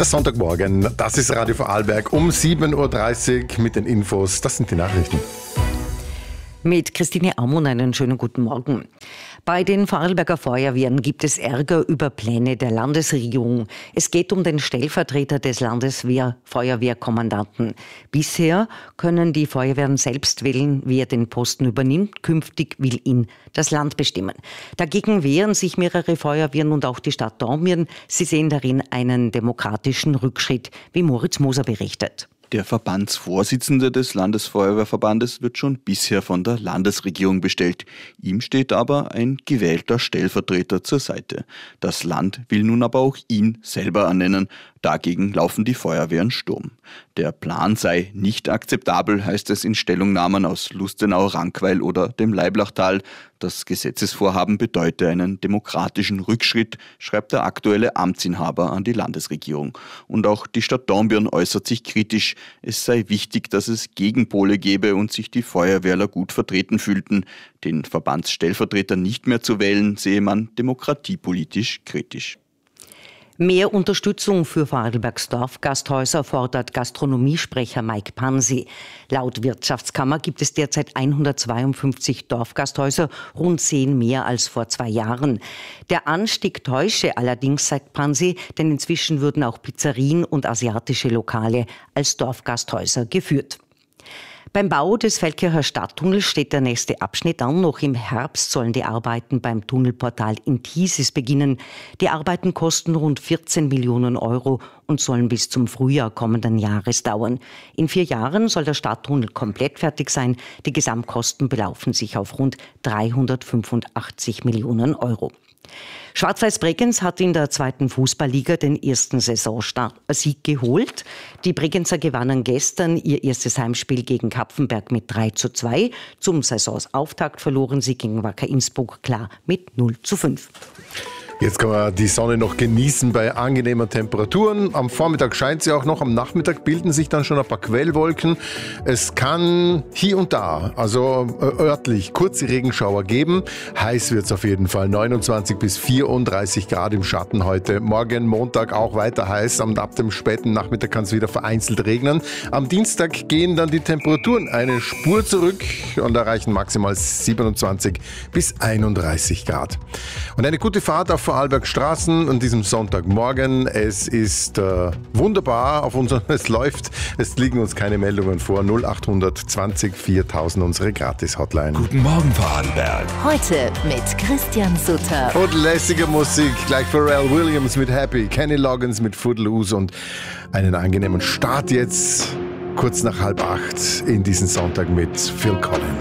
Der Sonntagmorgen, das ist Radio Vorarlberg um 7.30 Uhr mit den Infos. Das sind die Nachrichten. Mit Christine Ammon einen schönen guten Morgen. Bei den Vorarlberger Feuerwehren gibt es Ärger über Pläne der Landesregierung. Es geht um den Stellvertreter des Landesfeuerwehrkommandanten. Bisher können die Feuerwehren selbst wählen, wer den Posten übernimmt. Künftig will ihn das Land bestimmen. Dagegen wehren sich mehrere Feuerwehren und auch die Stadt Dornbirn. Sie sehen darin einen demokratischen Rückschritt, wie Moritz Moser berichtet. Der Verbandsvorsitzende des Landesfeuerwehrverbandes wird schon bisher von der Landesregierung bestellt. Ihm steht aber ein gewählter Stellvertreter zur Seite. Das Land will nun aber auch ihn selber ernennen. Dagegen laufen die Feuerwehren Sturm. Der Plan sei nicht akzeptabel, heißt es in Stellungnahmen aus Lustenau, Rankweil oder dem Leiblachtal. Das Gesetzesvorhaben bedeute einen demokratischen Rückschritt, schreibt der aktuelle Amtsinhaber an die Landesregierung. Und auch die Stadt Dornbirn äußert sich kritisch. Es sei wichtig, dass es Gegenpole gebe und sich die Feuerwehrler gut vertreten fühlten. Den Verbandsstellvertreter nicht mehr zu wählen, sehe man demokratiepolitisch kritisch. Mehr Unterstützung für Vorarlbergs Dorfgasthäuser fordert Gastronomiesprecher Mike Pansi. Laut Wirtschaftskammer gibt es derzeit 152 Dorfgasthäuser, rund 10 mehr als vor 2 Jahren. Der Anstieg täusche allerdings, sagt Pansi, denn inzwischen würden auch Pizzerien und asiatische Lokale als Dorfgasthäuser geführt. Beim Bau des Feldkircher Stadttunnels steht der nächste Abschnitt an. Noch im Herbst sollen die Arbeiten beim Tunnelportal in Thiesis beginnen. Die Arbeiten kosten rund 14 Millionen Euro und sollen bis zum Frühjahr kommenden Jahres dauern. In 4 Jahren soll der Stadttunnel komplett fertig sein. Die Gesamtkosten belaufen sich auf rund 385 Millionen Euro. Schwarz-Weiß Bregenz hat in der 2. Fußballliga den ersten Saisonsieg geholt. Die Bregenzer gewannen gestern ihr erstes Heimspiel gegen Kapfenberg mit 3:2. Zum Saisonsauftakt verloren sie gegen Wacker Innsbruck klar mit 0:5. Jetzt kann man die Sonne noch genießen bei angenehmen Temperaturen. Am Vormittag scheint sie auch noch, am Nachmittag bilden sich dann schon ein paar Quellwolken. Es kann hier und da, also örtlich, kurze Regenschauer geben. Heiß wird es auf jeden Fall, 29 bis 34 Grad im Schatten heute. Morgen Montag auch weiter heiß, ab dem späten Nachmittag kann es wieder vereinzelt regnen. Am Dienstag gehen dann die Temperaturen eine Spur zurück und erreichen maximal 27 bis 31 Grad. Und eine gute Fahrt auf Vorarlberg Straßen an diesem Sonntagmorgen. Es ist wunderbar, es läuft. Es liegen uns keine Meldungen vor. 0820 4000 unsere Gratis-Hotline. Guten Morgen Vorarlberg. Heute mit Christian Sutter. Und lässige Musik, gleich Pharrell Williams mit Happy, Kenny Loggins mit Footloose und einen angenehmen Start jetzt kurz nach 7:30 in diesen Sonntag mit Phil Collins.